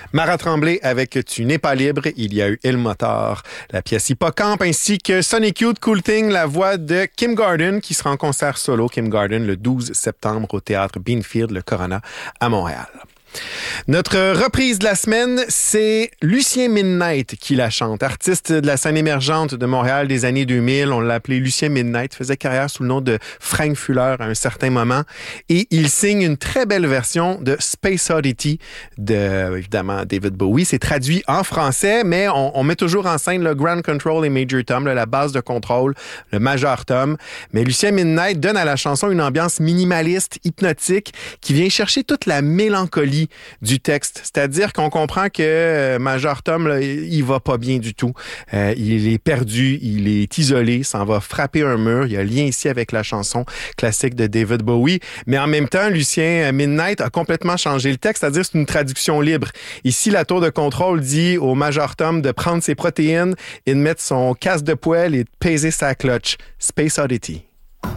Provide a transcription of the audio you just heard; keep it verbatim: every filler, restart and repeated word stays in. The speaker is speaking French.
Mara Tremblay avec Tu n'es pas libre. Il y a eu Il Motor, la pièce Hippocampe, ainsi que Sonic Youth, Cool Thing, la voix de Kim Gordon, qui sera en concert solo, Kim Gordon, le douze septembre au théâtre Beanfield, le Corona, à Montréal. Notre reprise de la semaine, c'est Lucien Midnight qui la chante. Artiste de la scène émergente de Montréal des années deux mille. On l'appelait Lucien Midnight. Faisait carrière sous le nom de Frank Fuller à un certain moment. Et il signe une très belle version de Space Oddity de, évidemment, David Bowie. C'est traduit en français, mais on, on met toujours en scène le Grand Control et Major Tom, là, la base de contrôle, le Major Tom. Mais Lucien Midnight donne à la chanson une ambiance minimaliste, hypnotique, qui vient chercher toute la mélancolie du texte. C'est-à-dire qu'on comprend que euh, Major Tom, là, il va pas bien du tout. Euh, il est perdu, il est isolé, s'en va frapper un mur. Il y a un lien ici avec la chanson classique de David Bowie. Mais en même temps, Lucien Midnight a complètement changé le texte, c'est-à-dire c'est une traduction libre. Ici, la tour de contrôle dit au Major Tom de prendre ses protéines et de mettre son casque de poêle et de peser sa clutch. Space Oddity.